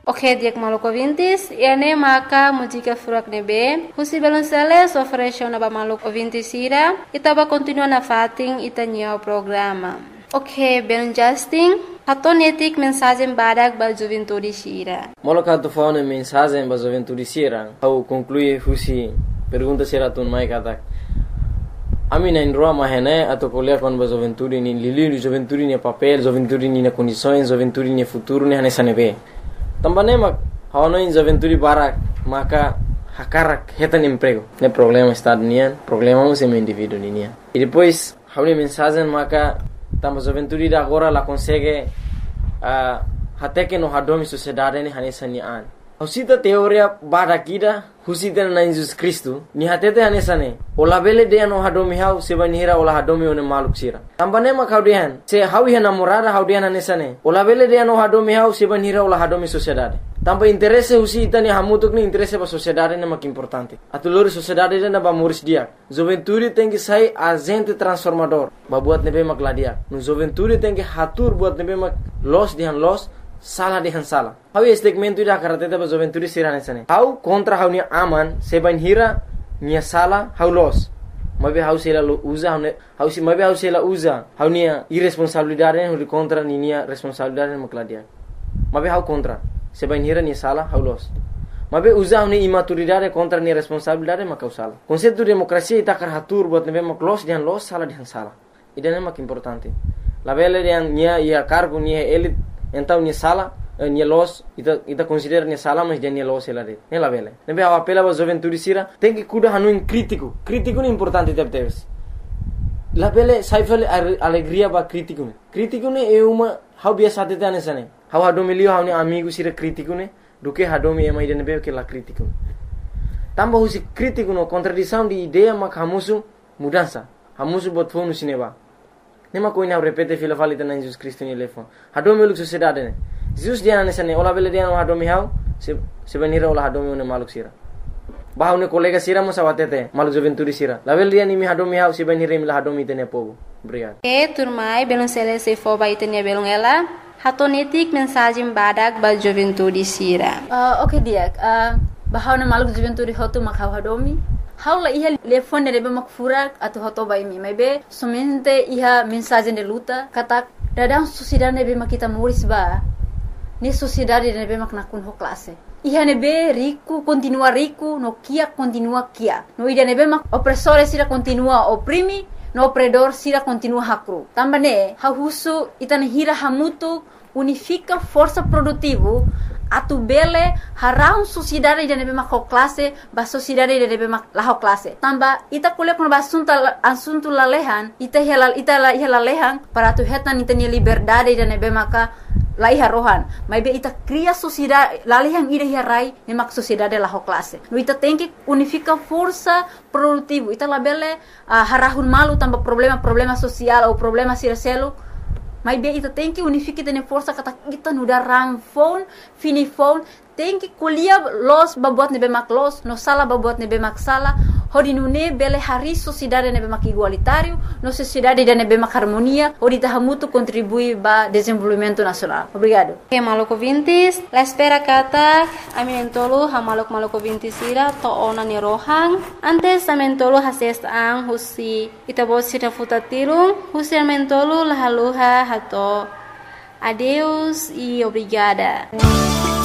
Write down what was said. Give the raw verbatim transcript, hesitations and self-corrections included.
Ok, diak maluco ouvintes, ene maka música furak nebe, husi belonceles ofereceu na ba maluco ouvintes ira, itaba continua na fating itanya o programa. Ok, ben Justin, hatonetik mensagem badak ba juventude sira. Moloka tu fauna mensagem ba juventude sira, au conclui husi pergunta sira tun mai katak. Ami na indroa mahene atau kuliah kon ba juventude ni lili juventude ni papel, juventude ni na condições, juventude ni futuro ni hanesa nebe. Também mak hawana in juventude barak maka hakarak hetan emprego. Ne problema estado nian, problema é um indivíduo nian. E depois hauna mensagem maka tamba juventude da agora la consegue uh, até que no hadomi sociedade ni hanesa nian. Husita teoria barakida husita na Jesus Cristo ni hatete hanesa ne. Ola bele de no hadomi hau sebanira ola hadomi one maluk sira. Tamba ne mak haudian se hawi namorada haudian hanesa ne. Ola bele de no hadomi hau sebanira ola hadomi sociedade. Tamba interesse husita ni hamutuk ni interesse ba sociedade ne mak importante. Atulori sociedade na ba moris dia. Juventude tem que sair agente transformador. Ba buat nebe mak ladia. No juventude tem que hatur buat nebe mak los dihan los salah dihan salah. Hau segmento ida karateta ba juventude sirane sane. Hau kontra hau ni aman seban hira ni salah hau los. Mabe hau sela usa hau hau si mabe hau sela usa hau ni irresponsabilidade hau kontra ni ni responsabilidade mak ladia. Mabe hau kontra seban hira ni salah hau los. Mabe usa hau ni imaturidade kontra ni responsabilidade mak hau salah. Konsepto demokrasia ita karatur buat nebe mak los dihan los salah dihan salah. Ida mak importante. La bele dihan nia ia cargo ni elit então ni sala ni los ita ita considera ni sala mas dia ni los ela de ne la vele ne be apela ba juventude sira tem que cuida hanu in crítico crítico ni importante tep teves la vele saifale alegria ba crítico ne crítico ne é uma how biasa te tane sane how hado milio how ni amigo sira crítico ne do que hado mi ema ide ne be que la crítico tamba husi crítico no contradição de ideia mak hamusu mudança hamusu bot fonu sineba. Nema ko ina repete fila falita na Jesus Cristo ni lefon. Hado meluk sociedade ne. Jesus dia na sane ola bele dia no hado mi hau se se benira ola hado mi ne maluk sira. Bahau ne kolega sira mo sawatete maluk juventude sira. La bele dia ni mi hado mi hau se benira mi la hado mi tene pogo. Obrigado. E turmai belon sele se fo ba itenia belon ela. Hatonetik mensagem badak ba juventude sira. Uh, okay dia. Uh, bahau na maluk juventude hotu makau hado mi. Haula iha telefone de mak furak atau hoto bai mi mai be somente iha mensagem de luta kata dadang sociedade ne be mak kita moris ba ni sociedade ne be mak nakun ho classe iha ne be rico continua rico no kia continua kia no ida ne be mak opressore sira continua oprimi no opredor sira continua hakru tambane ha husu itane hira hamutu unifica força produtivo atu bele harau sociedade de nebe mak classe ba sociedade de nebe mak la classe tamba ita kuliah kon basunta asunto la lehan ita hela ita la hela lehan para tu hetan ita ni liberdade de nebe maka la iha rohan mai be ita cria sociedade la lehan ida hirai ne mak sociedade la classe no ita tem que unifica força produtivo ita la bele uh, harahun malu tamba problema problema social ou problema siraselo. Mas bem, ita tem que unificar tene força kata kita nuda ramfon, finifon, tem que colher los babuat nebe mak los, no sala babuat nebe mak sala, hodi nune bele hari sociedade nebe mak igualitário, no sociedade de nebe mak harmonia, hodi tahamutu contribui ba desenvolvimento nacional. Obrigado. Okay, maluco ouvintes, la espera kata aminentolo ha maluk maluco ouvintes ira to ona ni rohang, antes amentolo hases ang husi itabot sira futatirung, husi amentolo lahaluha hato. Adeus e obrigada.